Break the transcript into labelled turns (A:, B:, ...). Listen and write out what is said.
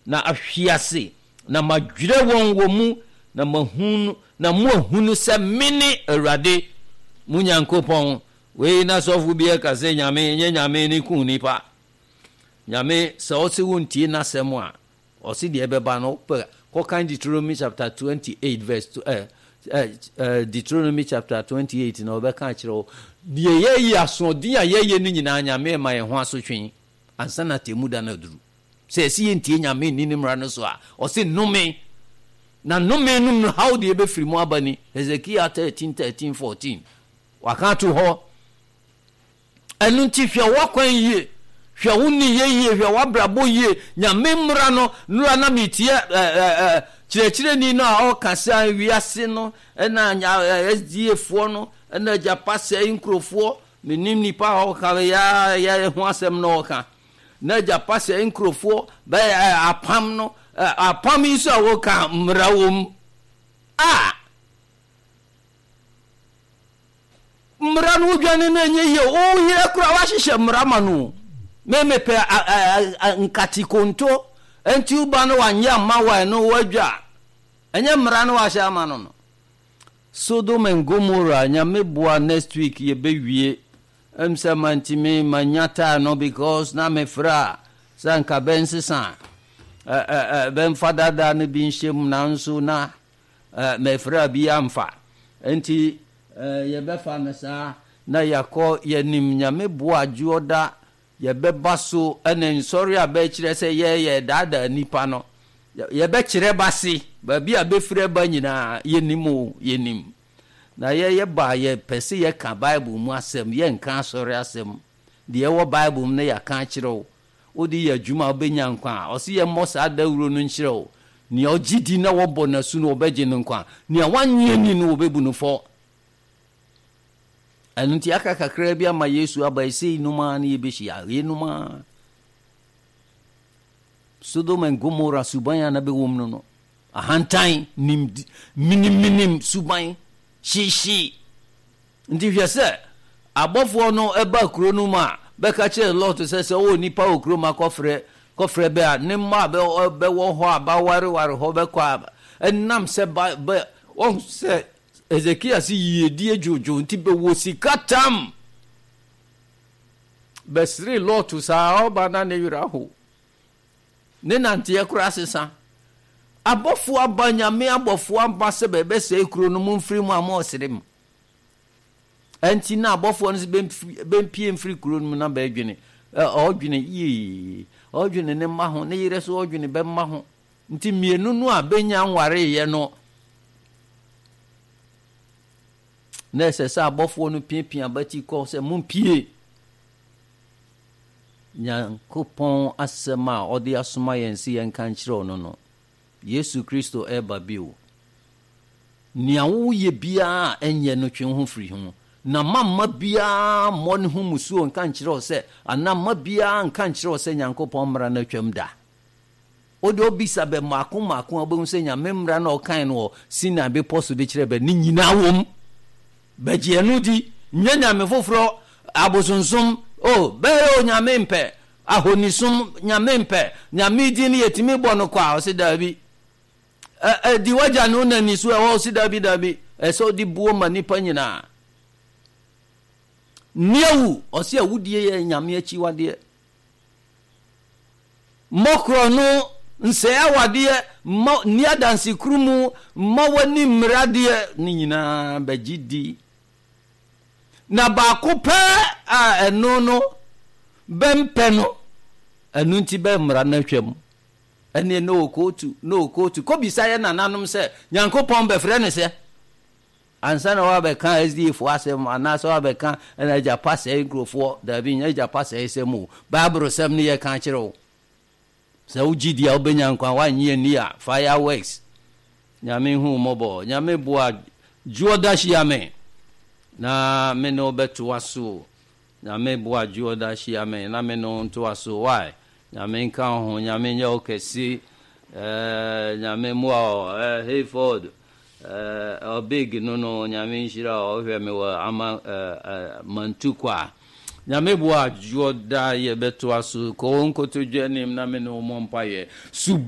A: na ahwiase na madwire won wo mu na mahunu na mo ahunu se mene Awurade mu Nyankopɔn we na sɔfo bi ka se nyame nye nyame ni ku nipa nyame se o se wontie na sɛm a o se de beba no ko kan Deuteronomy chapter 28 verse Deuteronomy chapter 28 na obeka kyerɛ de ye asodin a ye ni nyina nyame ma ye ho asotwen ansa na temu da na duru se si yentie nyame ni nimra no so a o se nome na nome no how de be free mu abani Ezekiel 13:14 waka to ho enu ti hwe wakwan yie hwe woni yie hwe wabrabo yie nyame mmra no nura na metie kyerɛkyerɛ ni no a ɔkasa wiase no na SDF no na japase nkrofo menim nipa ɔka ya ho asɛm no ɔka na japase nkrofo ba apam no apam iso a woka mmra wom mmra no dwane na nye ye o yire kura wa hyehyɛ mmra ma no memepe nkatikonto enti uba no wanya mawa no wadwa enye mmra no wa hye ma no Sodom and Gomorrah nyame boa next week ye bewie emsamantime manyata no because na mefra sanka bensesa ben fadada ne bi nhyem na nso na mefra bi amfa enti ye befa na sa na yakọ yanim nyame boa juoda ye beba so enen sorry abekire se ye dada nipa no ye be kire base ba bi abefire ba nyina yenim na ye ba ye pese ye ka Bible mu asem ye nka sorry asem de ye wo Bible mu na ya ka kire o odi ye adwuma obenya nkwa o se ye mosa dawuro no nkire o ni ogidi na wo bo na su no obeje no nkwa ni awanye ni no obebu no fo anunti aka kakra bia ma Yesu abaisi numa ni yebeshi ya numa Sodom and Gomorrah subanya na be wom no ahantan minim suban shishi ndi hwese abofo no eba kuro no ma be ka che Lot se o nipa okuro ma kofre be a ne ma be wo ho aba ware ho be kwa enam se be on se Ezekiel si yedi ejojo nti be wo sikatam besri Lot sa oba na ne yira ho ne nante ekura sesa abofu abanyame abofu aba se be se ekuro no mfiri mu ama osirem enti na abofu no se be pie mfiri kuro no na ba adwene odwene ne ma ho ne yire so odwene be ma ho nti mienu no abenya nware ye no na se abofo no piapia abati ko se mumpie Nyankopɔn asema odi asoma yensi yenka nkyerɛ no Yesu Kristo eba bio nia wo ye bia enye no twen ho firi ho na mamma bia mo ne ho musuo nka nkyerɛ se anamma bia nka nkyerɛ se Nyankopɔn mmara na twam da odi obisa be mako obehu se nyame mmara na okan no sina be poso de kyerɛ be ni nyina wom beje no di nyame foforo abosonsom be nyame mpe ahonisum nyame mpe nyame di ni yetimi bono kwa o se dabi di waja no na ni so o se dabi so di buo manipa nyina niewu o se awudie ye nyame achi wade mokro no nse awade ni adansi krumu mawani mrade ni nyina bagidi na ba ko pe eno no bempe no enu nti be mra na hwam ene no kotu ko bisa ye nananom se Nyankopɔn be frɛ ne se ansa na wa be kan SDF asem ana so wa be kan na japa se grofo da bi nya japa se semu Bible sem ne ye kan kyerɛ o se ugidi a obenya nkwa wa nyi ani a fireworks nyame hu mobo nyame boa juodashi ame na me no beto aso na me boa juodashi ame na me no nto aso why nyame nka ho nyame nya okesi nyame mo Hayford big no nyame nshira o hwe me wa ama mantukwa nyame boa juoda ye beto aso ko nkoto dwanim na me no mo mpaye